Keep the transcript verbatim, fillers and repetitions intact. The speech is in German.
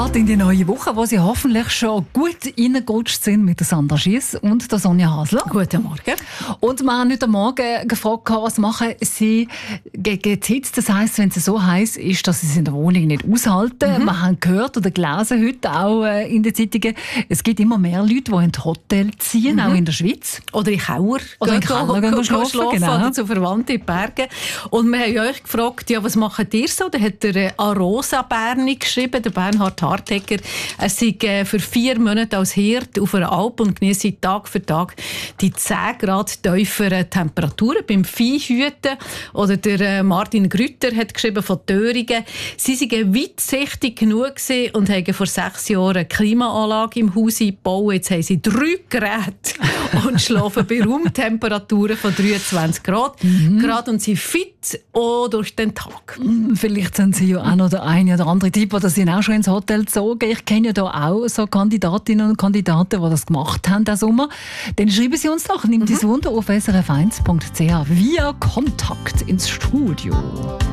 Start in die neue Woche, wo Sie hoffentlich schon gut reingerutscht sind mit der Sandra Schiess und der Sonja Hasler. Guten Morgen. Und wir haben heute Morgen gefragt, was machen Sie gegen die Hitze? Das heisst, wenn es so heiß ist, dass Sie es in der Wohnung nicht aushalten. Mhm. Wir haben gehört oder gelesen heute auch in den Zeitungen, es gibt immer mehr Leute, die in Hotel ziehen, mhm. auch in der Schweiz. Oder in Keller. Oder in Keller gehen, gehen schlafen, schlafen genau. Oder zu Verwandten in die Berge. Und wir haben euch gefragt, ja, was macht ihr so? Da hat der Arosa Berni geschrieben, der Bernhard Hartegger. Er sei für vier Monate als Hirt auf einer Alp und genieße Tag für Tag die zehn Grad tieferen Temperaturen beim Viehhüten. Oder der Martin Grütter hat geschrieben von Thöringen. Sie seien weitsichtig genug gewesen und haben vor sechs Jahren eine Klimaanlage im Haus eingebaut. Jetzt haben sie drei Geräte und schlafen bei Raumtemperaturen von dreiundzwanzig Grad. Mhm. Grad und sind fit auch durch den Tag. Vielleicht sind Sie ja auch noch der eine oder andere Tipp, oder sind auch schon ins Hotel gezogen. Ich kenne ja da auch so Kandidatinnen und Kandidaten, die das gemacht haben diesen Sommer. Dann schreiben Sie uns doch, nimmt mhm. das Wunder auf s r f eins punkt c h via Kontakt ins Studio.